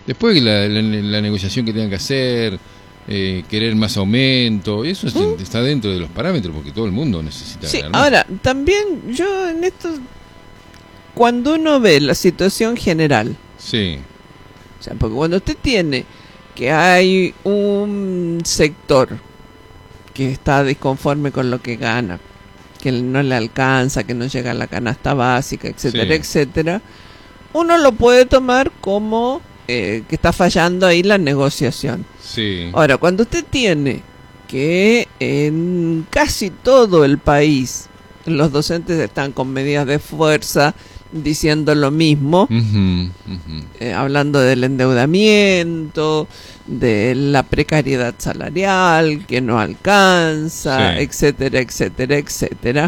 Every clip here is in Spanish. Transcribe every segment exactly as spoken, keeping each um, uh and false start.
Después la, la, la negociación que tengan que hacer, eh, querer más aumento, eso ¿Mm? está dentro de los parámetros porque todo el mundo necesita sí, ganar más. Ahora, también yo en esto, cuando uno ve la situación general, sí, o sea, porque cuando usted tiene que hay un sector que está disconforme con lo que gana, que no le alcanza, que no llega a la canasta básica, etcétera, sí. etcétera, uno lo puede tomar como eh, que está fallando ahí la negociación. Sí. Ahora, cuando usted tiene que en casi todo el país los docentes están con medidas de fuerza diciendo lo mismo, uh-huh, uh-huh. Eh, hablando del endeudamiento, de la precariedad salarial que no alcanza, sí. etcétera, etcétera, etcétera.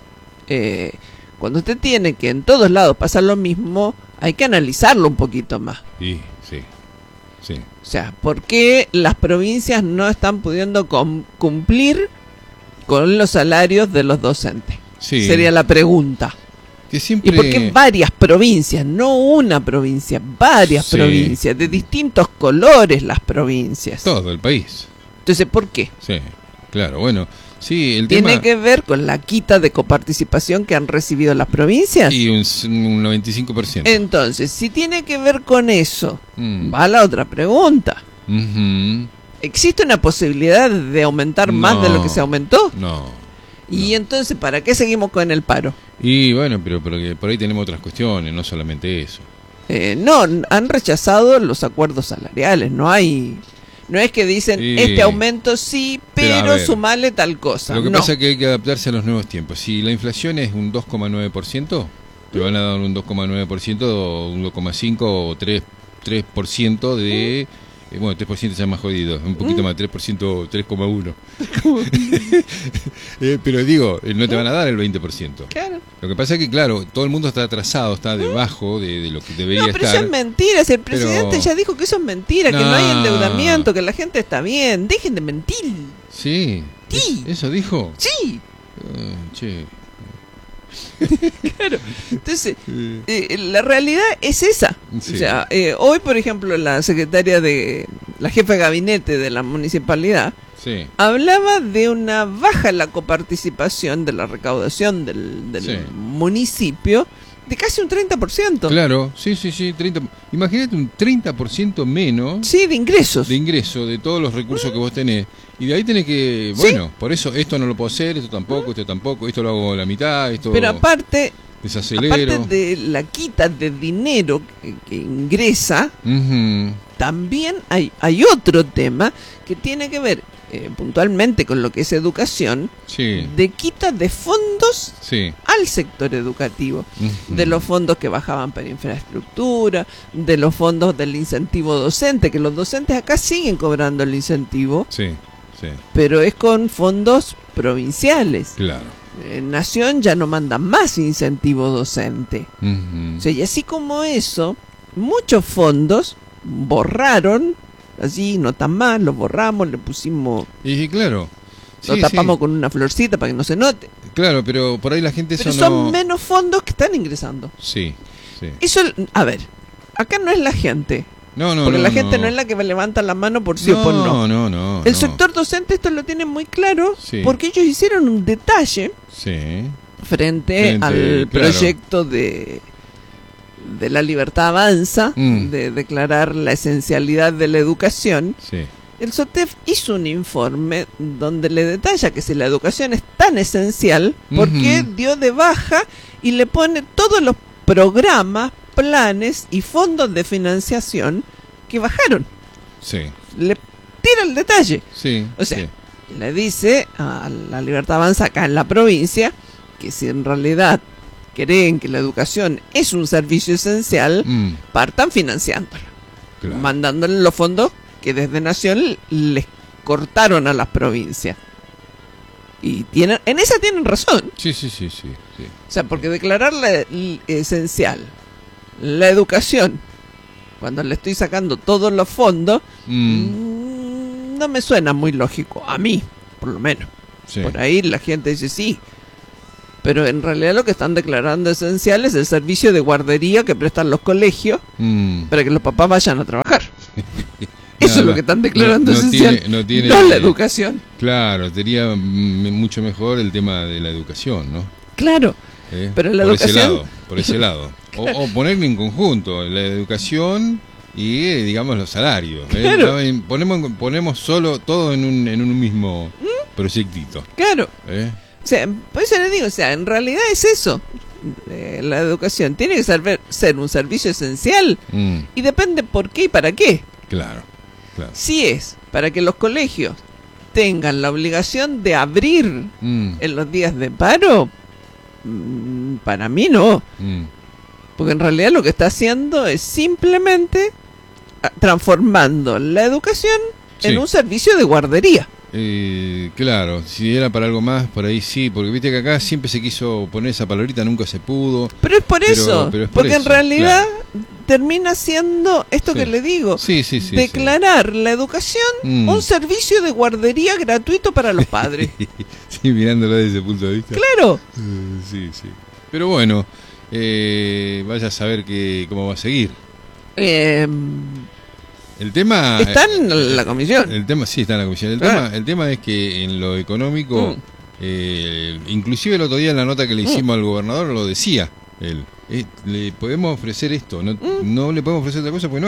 Eh, cuando usted tiene que en todos lados pasar lo mismo, hay que analizarlo un poquito más. Sí, sí, sí. O sea, ¿por qué las provincias no están pudiendo com- cumplir con los salarios de los docentes? Sí. Sería la pregunta. Que siempre... ¿Y por qué varias provincias? No una provincia, varias sí. provincias, de distintos colores las provincias. Todo el país. Entonces, ¿por qué? Sí, claro, bueno, sí, el ¿Tiene tema... que ver con la quita de coparticipación que han recibido las provincias? Y un, un noventa y cinco por ciento. Entonces, si tiene que ver con eso, mm. va la otra pregunta. Uh-huh. ¿Existe una posibilidad de aumentar no, más de lo que se aumentó? No. ¿Y no. entonces para qué seguimos con el paro? Y bueno, pero, pero que por ahí tenemos otras cuestiones, no solamente eso. Eh, no, han rechazado los acuerdos salariales, no hay... No es que dicen, y... este aumento sí, pero, pero ver, sumale tal cosa. Lo que no. pasa es que hay que adaptarse a los nuevos tiempos. Si la inflación es un dos coma nueve por ciento, te van a dar un dos coma nueve por ciento, un dos coma cinco por ciento o tres, tres por ciento de... Mm. Eh, bueno, tres por ciento ya más jodido, un poquito mm. más, tres por ciento, tres coma uno por ciento. eh, pero digo, no te van a dar el veinte por ciento. Claro. Lo que pasa es que, claro, todo el mundo está atrasado, está debajo de, de lo que debería estar. No, pero estar, eso es mentira. El presidente pero... ya dijo que eso es mentira, no. que no hay endeudamiento, que la gente está bien. Dejen de mentir. Sí. Sí. ¿Eso dijo? Sí. Uh, che. Claro. Entonces, eh, la realidad es esa. Sí. O sea, eh, hoy, por ejemplo, la secretaria de... la jefa de gabinete de la municipalidad sí. hablaba de una baja en la coparticipación de la recaudación del, del sí. municipio de casi un treinta por ciento. Claro, sí, sí, sí. treinta Imagínate un treinta por ciento menos. Sí, de ingresos. De ingreso, de todos los recursos ¿Mm? que vos tenés. Y de ahí tenés que, bueno, ¿sí? por eso esto no lo puedo hacer, esto tampoco, ¿Mm? esto tampoco, esto lo hago a la mitad, esto... Pero aparte, desacelero. aparte de la quita de dinero que, que ingresa, uh-huh. también hay, hay otro tema que tiene que ver eh, puntualmente con lo que es educación, sí. de quita de fondos sí. al sector educativo, uh-huh. de los fondos que bajaban para infraestructura, de los fondos del incentivo docente, que los docentes acá siguen cobrando el incentivo, sí, sí. pero es con fondos provinciales. Claro. Eh, Nación ya no manda más incentivo docente. Uh-huh. O sea, y así como eso, muchos fondos borraron, así no tan mal, los borramos, le pusimos... Y claro. Lo sí, tapamos sí. con una florcita para que no se note. Claro, pero por ahí la gente... Pero eso son no... menos fondos que están ingresando. Sí, sí. Eso, a ver, acá no es la gente. No, no, Porque no, la gente no. no es la que levanta la mano por sí no, o por no. No, no, no. El no. sector docente esto lo tiene muy claro, sí. porque ellos hicieron un detalle sí. frente, frente al claro. proyecto de... de la libertad avanza, mm. de declarar la esencialidad de la educación. Sí. El SOTEF hizo un informe donde le detalla que si la educación es tan esencial, ¿por qué uh-huh. dio de baja y le pone todos los programas, planes y fondos de financiación que bajaron? Sí. Le tira el detalle. Sí. O sea, sí. le dice a la Libertad Avanza acá en la provincia que si en realidad creen que la educación es un servicio esencial, mm. partan financiándolo, claro. mandándole los fondos que desde Nación les cortaron a las provincias. Y tienen, en esa tienen razón. Sí, sí, sí, sí, sí. O sea, porque declarar la, la esencial la educación cuando le estoy sacando todos los fondos mm. no me suena muy lógico, a mí, por lo menos. Sí. Por ahí la gente dice sí. Pero en realidad lo que están declarando esencial es el servicio de guardería que prestan los colegios mm. para que los papás vayan a trabajar. Eso es lo que están declarando no, no esencial, tiene, no, tiene, no la educación. Claro, sería mucho mejor el tema de la educación, ¿no? Claro, ¿Eh? pero la por educación... Ese lado, por ese lado. O, o poner en conjunto la educación y, eh, digamos, los salarios. ¿eh? Claro. Ponemos, ponemos solo todo en un, en un mismo ¿Mm? proyectito. Claro. ¿Eh? O sea, por eso le digo, o sea, en realidad es eso. Eh, la educación tiene que ser, ser un servicio esencial mm. y depende por qué y para qué. Claro. Claro. Si es para que los colegios tengan la obligación de abrir mm. en los días de paro, mm, para mí no. Mm. Porque en realidad lo que está haciendo es simplemente transformando la educación sí. en un servicio de guardería. Eh, claro, si era para algo más, por ahí sí, porque viste que acá siempre se quiso poner esa palabrita, nunca se pudo. Pero es por pero, eso, pero es por porque eso, en realidad claro. termina siendo esto sí. que le digo, sí, sí, sí, declarar sí. la educación mm. un servicio de guardería gratuito para los padres. Sí, mirándolo desde ese punto de vista. Claro. Uh, sí, sí. Pero bueno, eh, vaya a saber que, cómo va a seguir. Eh... El tema está en la comisión. El tema sí está en la comisión. El tema, el tema es que en lo económico, mm. eh, inclusive el otro día en la nota que le hicimos mm. al gobernador lo decía él. Eh, le podemos ofrecer esto, no, mm. no le podemos ofrecer otra cosa porque no